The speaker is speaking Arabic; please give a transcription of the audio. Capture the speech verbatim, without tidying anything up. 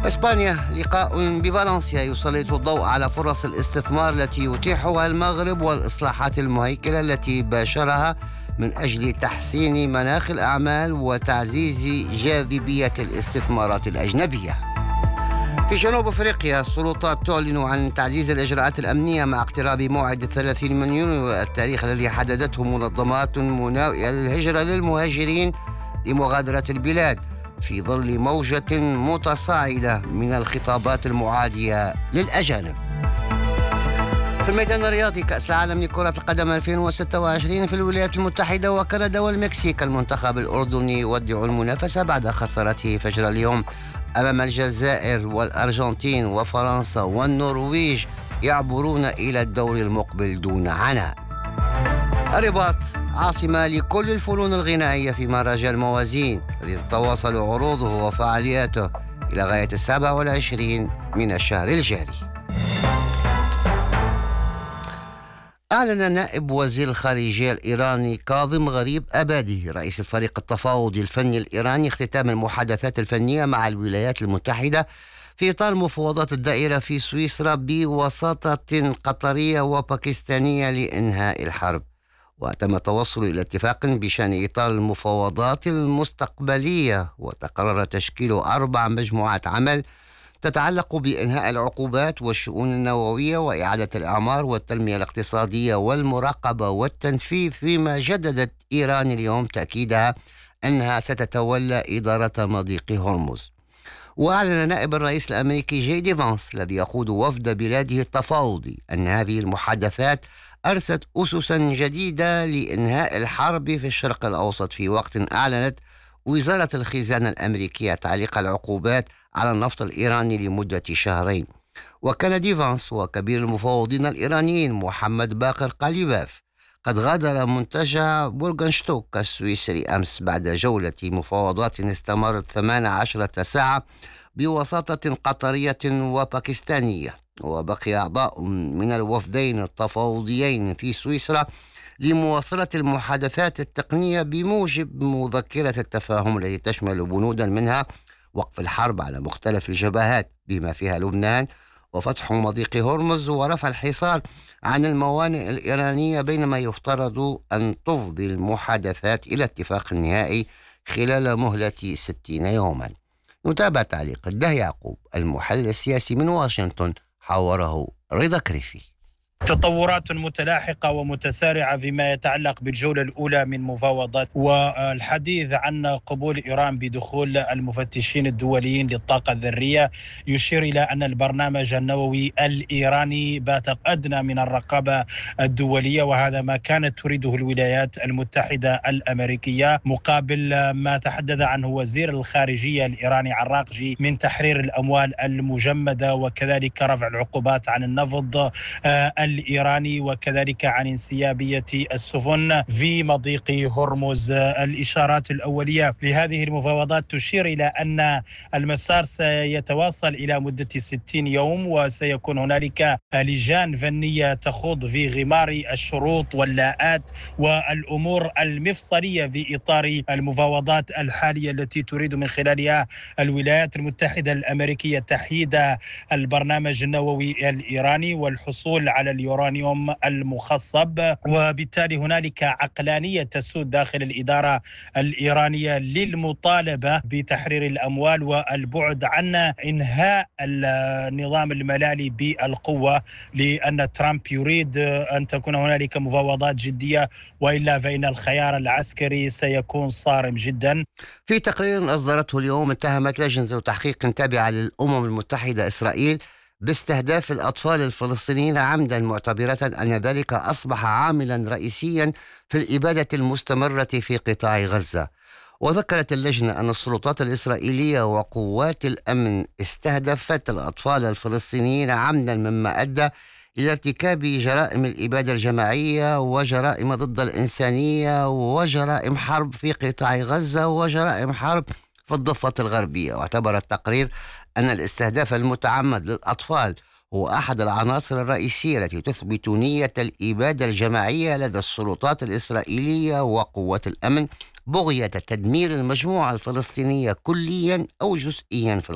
إسبانيا، لقاء بفالنسيا يسلط الضوء على فرص الاستثمار التي يتيحها المغرب والإصلاحات المهيكلة التي باشرها من أجل تحسين مناخ الأعمال وتعزيز جاذبية الاستثمارات الأجنبية. في جنوب أفريقيا، السلطات تعلن عن تعزيز الإجراءات الأمنية مع اقتراب موعد الثلاثين من يونيو، التاريخ الذي حددته منظمات مناوئة للهجرة للمهاجرين لمغادرة البلاد، في ظل موجة متصاعدة من الخطابات المعادية للأجانب. في الميدان الرياضي، كأس العالم لكرة القدم ألفين وستة وعشرين في الولايات المتحدة وكندا والمكسيك، المنتخب الأردني يودع المنافسة بعد خسارته فجر اليوم أمام الجزائر، والأرجنتين وفرنسا والنرويج يعبرون إلى الدور المقبل دون عناء. الرباط، عاصمة لكل الفنون الغنائية في مهرجان الموازين الذي تتواصل عروضه وفعالياته إلى غاية السابع والعشرين من الشهر الجاري. أعلن نائب وزير الخارجية الإيراني كاظم غريب أبادي رئيس الفريق التفاوضي الفني الإيراني اختتام المحادثات الفنية مع الولايات المتحدة في إطار مفاوضات الدائرة في سويسرا بوساطة قطرية وباكستانية لإنهاء الحرب، وتم التوصل إلى اتفاق بشأن إطار المفاوضات المستقبلية، وتقرر تشكيل أربع مجموعات عمل تتعلق بإنهاء العقوبات والشؤون النووية وإعادة الإعمار والتنمية الاقتصادية والمراقبة والتنفيذ، فيما جددت إيران اليوم تأكيدها أنها ستتولى إدارة مضيق هرمز. وأعلن نائب الرئيس الأمريكي جي دي فانس الذي يقود وفد بلاده التفاوضي أن هذه المحادثات أرست أسسا جديدة لإنهاء الحرب في الشرق الأوسط، في وقت أعلنت وزارة الخزانة الأمريكية تعليق العقوبات على النفط الإيراني لمدة شهرين. وكان دي فانس وكبير المفاوضين الإيرانيين محمد باقر قاليباف قد غادر منتجع بورغنشتوك السويسري أمس بعد جولة مفاوضات استمرت ثمانية عشر ساعة بوساطة قطرية وباكستانية. وبقي أعضاء من الوفدين التفاوضيين في سويسرا لمواصلة المحادثات التقنية بموجب مذكرة التفاهم التي تشمل بنودا منها وقف الحرب على مختلف الجبهات بما فيها لبنان، وفتح مضيق هرمز، ورفع الحصار عن الموانئ الإيرانية، بينما يفترض أن تفضي المحادثات إلى اتفاق نهائي خلال مهلة ستين يوما. نتابع تعليق الده يعقوب المحلل السياسي من واشنطن، حاوره رضا كريفي. تطورات متلاحقة ومتسارعة فيما يتعلق بالجولة الأولى من مفاوضات، والحديث عن قبول إيران بدخول المفتشين الدوليين للطاقة الذرية يشير إلى أن البرنامج النووي الإيراني بات أدنى من الرقابة الدولية، وهذا ما كانت تريده الولايات المتحدة الأمريكية مقابل ما تحدث عنه وزير الخارجية الإيراني عراقجي من تحرير الأموال المجمدة، وكذلك رفع العقوبات عن النفط الإيراني، وكذلك عن انسيابية السفن في مضيق هرمز. الإشارات الأولية لهذه المفاوضات تشير إلى أن المسار سيتواصل إلى مدة ستين يوم، وسيكون هنالك لجان فنية تخوض في غمار الشروط واللاءات والأمور المفصلية في إطار المفاوضات الحالية التي تريد من خلالها الولايات المتحدة الأمريكية تحييد البرنامج النووي الإيراني والحصول على اليورانيوم المخصب. وبالتالي هنالك عقلانية تسود داخل الإدارة الإيرانية للمطالبة بتحرير الأموال والبعد عن إنهاء النظام الملالي بالقوة، لأن ترامب يريد أن تكون هنالك مفاوضات جدية، وإلا فإن الخيار العسكري سيكون صارم جدا. في تقرير أصدرته اليوم، اتهمت لجنة تحقيق تابعة للأمم المتحدة إسرائيل باستهداف الأطفال الفلسطينيين عمدا، معتبرة أن ذلك أصبح عاملا رئيسيا في الإبادة المستمرة في قطاع غزة. وذكرت اللجنة أن السلطات الإسرائيلية وقوات الأمن استهدفت الأطفال الفلسطينيين عمدا، مما أدى إلى ارتكاب جرائم الإبادة الجماعية وجرائم ضد الإنسانية وجرائم حرب في قطاع غزة وجرائم حرب في الضفة الغربية. واعتبر التقرير أن الاستهداف المتعمد للأطفال هو أحد العناصر الرئيسية التي تثبت نية الإبادة الجماعية لدى السلطات الإسرائيلية وقوات الأمن بغية تدمير المجموعة الفلسطينية كليا أو جزئيا في